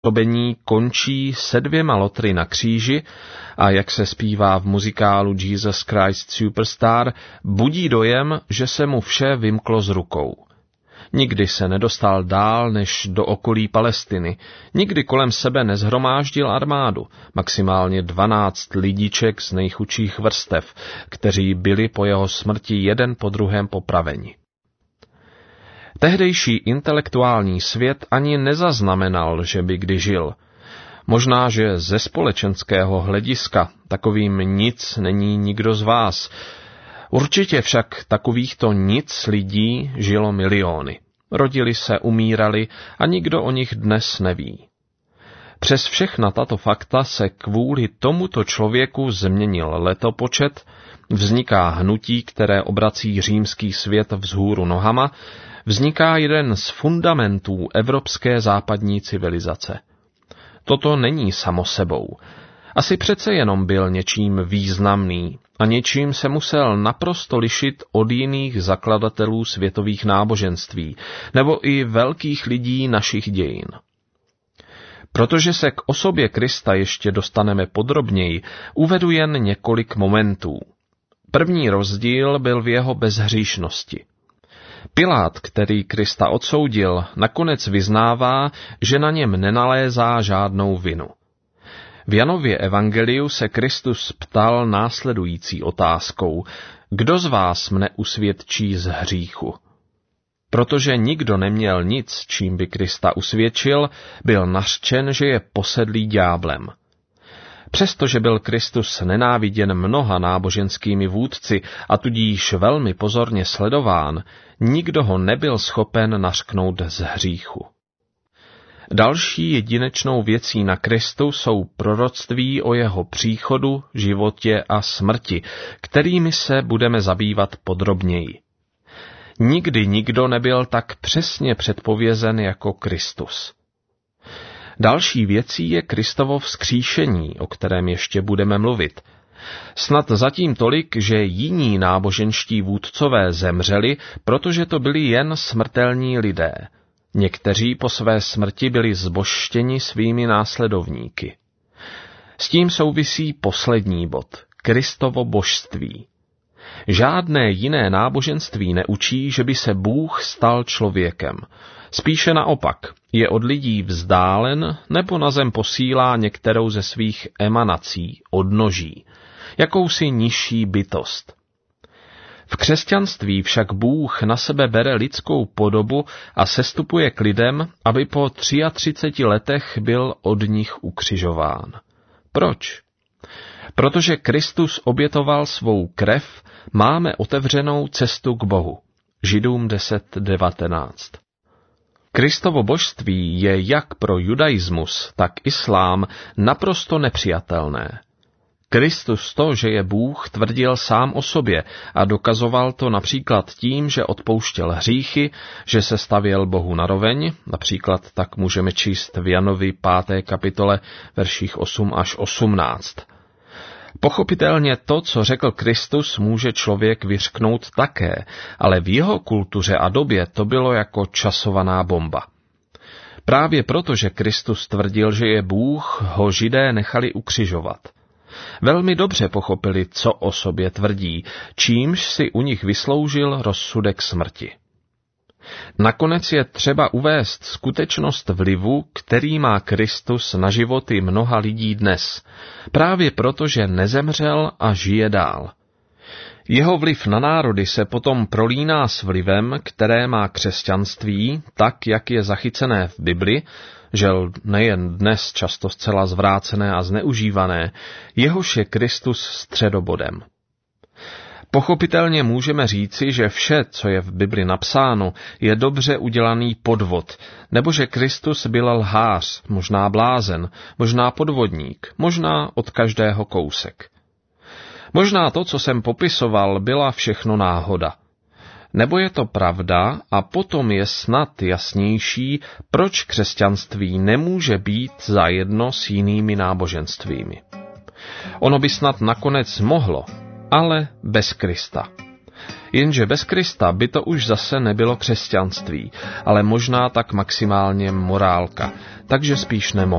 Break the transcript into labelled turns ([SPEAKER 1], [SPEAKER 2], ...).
[SPEAKER 1] působení končí se 2 lotry na kříži a jak se zpívá v muzikálu Jesus Christ Superstar, budí dojem, že se mu vše vymklo z rukou. Nikdy se nedostal dál než do okolí Palestiny, nikdy kolem sebe nezhromáždil armádu, maximálně 12 lidiček z nejchudších vrstev, kteří byli po jeho smrti jeden po druhém popraveni. Tehdejší intelektuální svět ani nezaznamenal, že by kdy žil. Možná, že ze společenského hlediska takovým nic není nikdo z vás. Určitě však takovýchto nic lidí žilo miliony. Rodili se, umírali a nikdo o nich dnes neví. Přes všechna tato fakta se kvůli tomuto člověku změnil letopočet, vzniká hnutí, které obrací římský svět vzhůru nohama, vzniká jeden z fundamentů evropské západní civilizace. Toto není samo sebou. Asi přece jenom byl něčím významný a něčím se musel naprosto lišit od jiných zakladatelů světových náboženství nebo i velkých lidí našich dějin. Protože se k osobě Krista ještě dostaneme podrobněji, uvedu jen několik momentů. První rozdíl byl v jeho bezhříšnosti. Pilát, který Krista odsoudil, nakonec vyznává, že na něm nenalézá žádnou vinu. V Janově evangeliu se Kristus ptal následující otázkou: Kdo z vás mne usvědčí z hříchu? Protože nikdo neměl nic, čím by Krista usvědčil, byl nařčen, že je posedlý ďáblem. Přestože byl Kristus nenáviděn mnoha náboženskými vůdci a tudíž velmi pozorně sledován, nikdo ho nebyl schopen nařknout z hříchu. Další jedinečnou věcí na Kristu jsou proroctví o jeho příchodu, životě a smrti, kterými se budeme zabývat podrobněji. Nikdy nikdo nebyl tak přesně předpovězen jako Kristus. Další věcí je Kristovo vzkříšení, o kterém ještě budeme mluvit. Snad zatím tolik, že jiní náboženští vůdcové zemřeli, protože to byli jen smrtelní lidé. Někteří po své smrti byli zbožštěni svými následovníky. S tím souvisí poslední bod, Kristovo božství. Žádné jiné náboženství neučí, že by se Bůh stal člověkem. Spíše naopak, je od lidí vzdálen nebo na zem posílá některou ze svých emanací, odnoží, jakousi nižší bytost. V křesťanství však Bůh na sebe bere lidskou podobu a sestupuje k lidem, aby po 33 letech byl od nich ukřižován. Proč? Protože Kristus obětoval svou krev, máme otevřenou cestu k Bohu. Židům 10:19. Kristovo božství je jak pro judaismus, tak islám naprosto nepřijatelné. Kristus to, že je Bůh, tvrdil sám o sobě a dokazoval to například tím, že odpouštěl hříchy, že se stavěl Bohu naroveň, například tak můžeme číst v Janovi 5. kapitole verších 8 až 18. Pochopitelně to, co řekl Kristus, může člověk vyřknout také, ale v jeho kultuře a době to bylo jako časovaná bomba. Právě proto, že Kristus tvrdil, že je Bůh, ho Židé nechali ukřižovat. Velmi dobře pochopili, co o sobě tvrdí, čímž si u nich vysloužil rozsudek smrti. Nakonec je třeba uvést skutečnost vlivu, který má Kristus na životy mnoha lidí dnes, právě proto, že nezemřel a žije dál. Jeho vliv na národy se potom prolíná s vlivem, které má křesťanství, tak, jak je zachycené v Bibli, žel nejen dnes často zcela zvrácené a zneužívané, jehož je Kristus středobodem. Pochopitelně můžeme říci, že vše, co je v Bibli napsáno, je dobře udělaný podvod, nebo že Kristus byl lhář, možná blázen, možná podvodník, možná od každého kousek. Možná to, co jsem popisoval, byla všechno náhoda. Nebo je to pravda a potom je snad jasnější, proč křesťanství nemůže být zajedno s jinými náboženstvími. Ono by snad nakonec mohlo, ale bez Krista. Jenže bez Krista by to už zase nebylo křesťanství, ale možná tak maximálně morálka, takže spíš nemohlo.